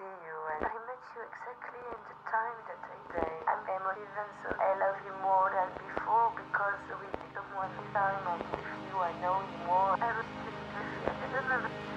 see you, and I met you exactly in the time that I say I'm emotive, and so I love you more than before because we become one time, and with you I know you more. I really feel